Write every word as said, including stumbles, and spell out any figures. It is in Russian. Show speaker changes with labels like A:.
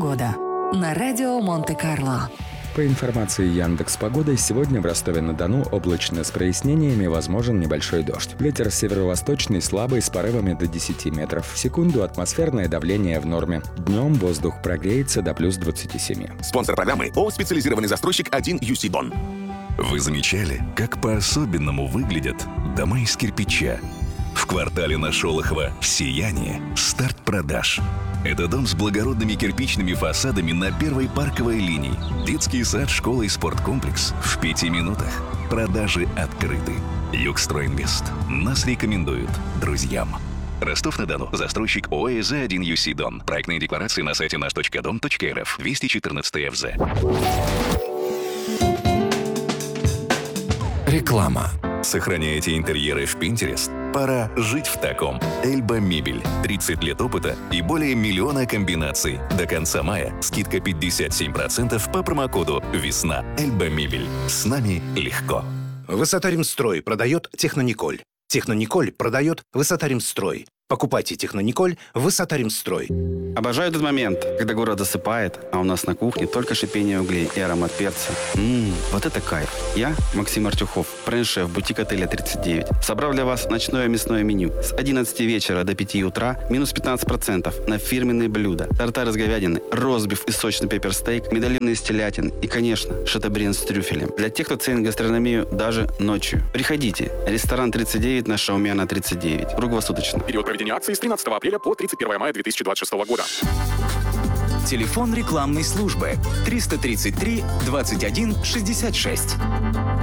A: Погода на радио Монте-Карло.
B: По информации Яндекс.Погоды, сегодня в Ростове-на-Дону облачно с прояснениями, возможен небольшой дождь. Ветер северо-восточный слабый с порывами до десяти метров в секунду, атмосферное давление в норме. Днем воздух прогреется до плюс двадцати семи.
C: Спонсор программы ООО «Специализированный застройщик один ю си Дон».
D: Вы замечали, как по-особенному выглядят дома из кирпича? В квартале на Шолохова в Сиянии старт продаж. Это дом с благородными кирпичными фасадами на первой парковой линии. Детский сад, школа и спорткомплекс в пяти минутах. Продажи открыты. Югстройинвест. Нас рекомендуют друзьям. Ростов-на-Дону. Застройщик ООО «ЭЗ один ю си Дон». Проектные декларации на сайте наш точка дом точка эр эф. двести четырнадцать эф зэ. Реклама. Сохраняете интерьеры в Pinterest? Пора жить в таком. Эльба Мебель. тридцать лет опыта и более миллиона комбинаций. До конца мая скидка пятьдесят семь процентов по промокоду «Весна». Эльба Мебель. С нами легко.
E: Высота-Ремстрой продает Технониколь. Технониколь продает Высота-Ремстрой. Покупайте Технониколь Высота-Ремстрой.
F: Обожаю этот момент, когда город засыпает, а у нас на кухне только шипение углей и аромат перца. Ммм, вот это кайф. Я, Максим Артюхов, бренд-шеф бутик-отеля тридцать девять. Собрал для вас ночное мясное меню. С одиннадцати вечера до пяти утра минус пятнадцать процентов на фирменные блюда. Тартар из говядины, ростбиф и сочный пепперстейк, медальоны из телятин и, конечно, шатобриан с трюфелем. Для тех, кто ценит гастрономию даже ночью. Приходите. Ресторан тридцать девять на Шаумяна тридцать девять. Круглосуточно.
C: Период проведения акции с тринадцатого апреля по тридцать первое мая две тысячи двадцать шестого года.
G: Телефон рекламной службы триста тридцать три двадцать один шестьдесят шесть.